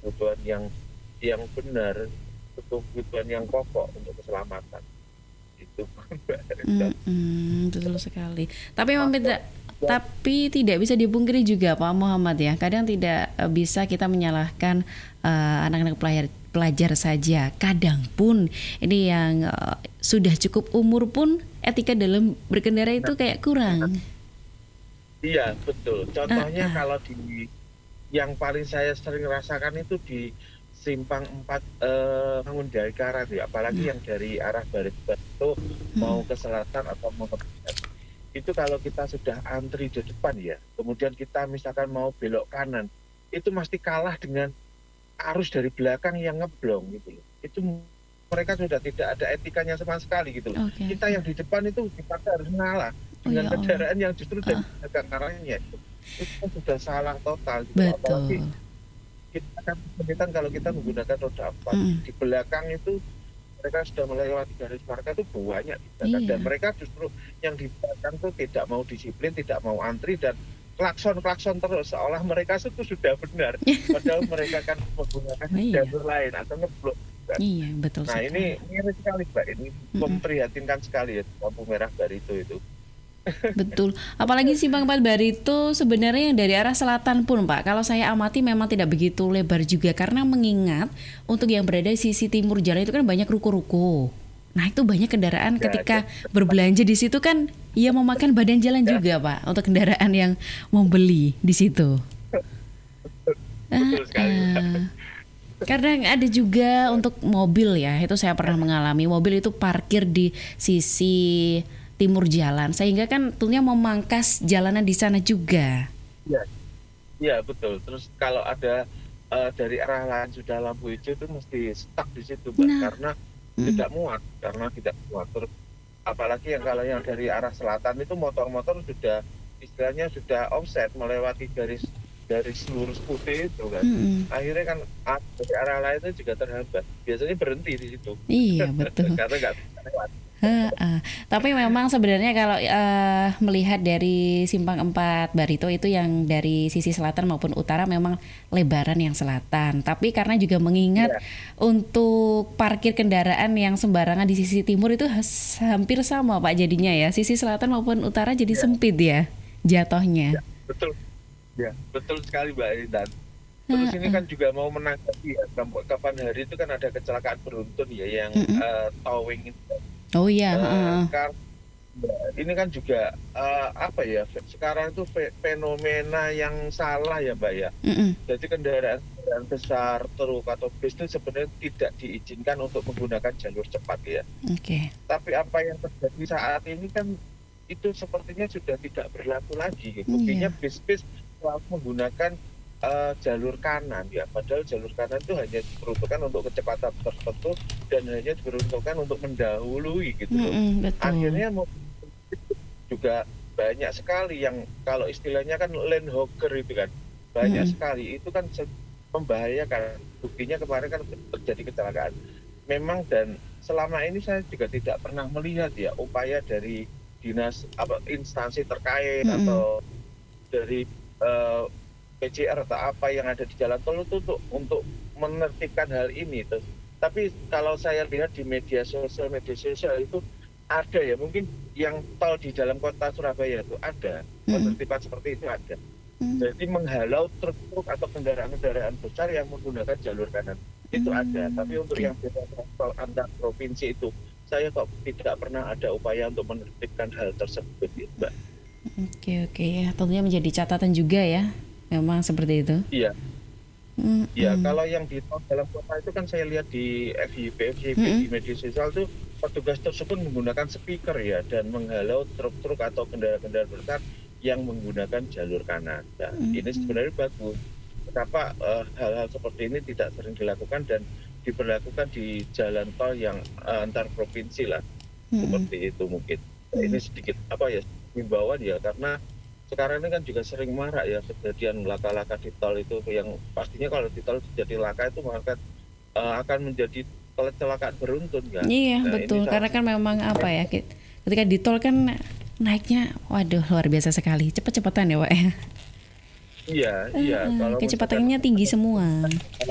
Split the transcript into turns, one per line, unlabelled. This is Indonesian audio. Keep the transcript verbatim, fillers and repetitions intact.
kebutuhan yang yang benar, kebutuhan yang pokok untuk keselamatan. Itu Mbak Rizal.
Mm-mm, betul sekali. Tapi memang tidak, tapi tidak bisa dipungkiri juga Pak Muhammad ya. Kadang tidak eh, bisa kita menyalahkan eh, anak-anak pelajar pelajar saja. Kadang pun ini yang eh, sudah cukup umur pun etika dalam berkendara itu kayak kurang.
Iya, betul.
Ah,
Contohnya
ah,
kalau di yang paling saya sering rasakan itu di Simpang empat eh, Mangunjai Karat ya, apalagi
nah,
yang dari arah Barat itu mau
mm-mm.
ke selatan atau mau ke barat. Itu kalau kita sudah antri di depan ya, kemudian kita misalkan mau belok kanan, itu mesti kalah dengan arus dari belakang yang ngeblong gitu loh. Itu mereka sudah tidak ada etikanya sama sekali gitu loh.
Oke,
Kita
oke.
yang di depan itu dipaksa harus ngalah
Oh
dengan
ya Allah.
kendaraan yang justru dari
Ah,
belakang arahnya itu. Itu kan sudah salah total gitu loh. Apalagi
betul.
kita kan kesulitan kalau kita menggunakan roda empat.
Mm-mm.
Di belakang itu mereka sudah melewati garis parkir itu banyak di belakang. Dan
Iya.
mereka justru yang di belakang itu tidak mau disiplin, tidak mau antri dan klakson-klakson terus seolah mereka itu sudah benar. Padahal mereka kan menggunakan
Iya.
jalur lain atau ngeblok.
Iya, betul
Nah
sekali.
ini miris sekali Mbak, ini
Mm-mm.
memprihatinkan sekali ya lampu merah Barito itu.
Betul. Apalagi Simpang Empat Barito sebenarnya yang dari arah selatan pun, Pak. Kalau saya amati memang tidak begitu lebar juga karena mengingat untuk yang berada di sisi timur jalan itu kan banyak ruko-ruko. Nah, itu banyak kendaraan
Ya,
ketika
jadi,
berbelanja di situ kan ia memakan badan jalan
ya,
juga, Pak, untuk kendaraan yang mau beli di situ. Ah,
betul sekali Mbak.
ah. Kadang ada juga untuk mobil ya, itu saya pernah mengalami. Mobil itu parkir di sisi timur jalan, sehingga kan tentunya memangkas jalanan di sana juga.
Ya, ya betul. Terus kalau ada eh, dari arah lain sudah lampu hijau itu mesti stuck di situ Mbak,
Nah,
karena
mm,
tidak muat, karena tidak muat. Terus apalagi yang kalau yang dari arah selatan itu motor-motor sudah istilahnya sudah offset melewati garis garis lurus putih itu kan.
mm-mm.
Akhirnya kan ah, dari arah lain itu juga terhambat. Biasanya berhenti di situ
Iya betul.
karena nggak bisa lewat.
Heeh. Tapi memang sebenarnya kalau eh, melihat dari Simpang Empat Barito itu yang dari sisi selatan maupun utara memang lebaran yang selatan. Tapi karena juga mengingat
Iya,
untuk parkir kendaraan yang sembarangan di sisi timur itu has- hampir sama Pak jadinya ya. Sisi selatan maupun utara jadi
iya,
sempit ya jatohnya.
iya, betul. Ya, betul sekali Mbak Intan. Terus ini
Heeh.
kan juga mau menanggapi ya, kamp- kapan hari itu kan ada kecelakaan beruntun ya yang
Mm-mm.
eh, towing itu.
Oh iya,
Eh,
heeh.
kar- ini kan juga eh, apa ya? fe- Sekarang itu fe- fenomena yang salah ya Mbak ya.
Mm-mm.
Jadi kendaraan, kendaraan besar, truk atau bis itu sebenarnya tidak diizinkan untuk menggunakan jalur cepat ya.
Oke.
Tapi apa yang terjadi saat ini kan itu sepertinya sudah tidak berlaku lagi. Buktinya
Iya.
bis-bis selalu menggunakan eh, jalur kanan ya. Padahal jalur kanan itu hanya diperuntukkan untuk kecepatan tertentu dan hanya diperuntukkan untuk mendahului gitu loh.
Mm-mm, betul.
Akhirnya mobil itu juga banyak sekali yang kalau istilahnya kan lane hogger itu kan banyak
Mm-mm.
sekali itu kan se- membahayakan. Buktinya kemarin kan terjadi kecelakaan. Memang dan selama ini saya juga tidak pernah melihat ya upaya dari dinas apa instansi terkait
Mm-mm.
atau dari eh, P J R atau apa yang ada di jalan tol itu untuk untuk menertibkan hal ini tuh. Tapi kalau saya lihat di media sosial media sosial itu ada ya mungkin yang tol di dalam kota Surabaya itu ada
Mm-mm.
penertiban seperti itu ada.
Mm.
Jadi menghalau truk-truk atau kendaraan-kendaraan besar yang menggunakan jalur kanan itu ada. Tapi
Mm.
untuk
Oke.
yang beda tol antar provinsi itu saya kok tidak pernah ada upaya untuk menertibkan hal tersebut, ya, Mbak.
Oke, oke ya, tentunya menjadi catatan juga ya. Memang seperti itu.
Iya, iya.
Mm-mm.
Kalau yang di tol dalam kota itu kan saya lihat di F Y P, F Y P di
Mm-mm.
media sosial itu petugas tersebut menggunakan speaker ya dan menghalau truk-truk atau kendaraan-kendaraan besar yang menggunakan jalur kanan. Nah, ini
Mm-mm.
sebenarnya bagus. Kenapa eh, hal-hal seperti ini tidak sering dilakukan dan diberlakukan di jalan tol yang eh, antar provinsi lah,
Mm-mm.
seperti itu mungkin. Nah, ini
Mm.
sedikit apa ya himbauan ya karena sekarang ini kan juga sering marak ya kejadian laka-laka di tol itu yang pastinya kalau di tol terjadi laka itu maka eh, akan menjadi kecelakaan beruntun kan.
Iya,
Nah ini
betul.
salah
Karena kan memang apa ya, ki- ketika di tol kan naiknya, waduh luar biasa sekali. Cepet-cepetan ya, Pak ya.
iya iya
Heeh,
kalau misalkan
kecepatannya tinggi semua.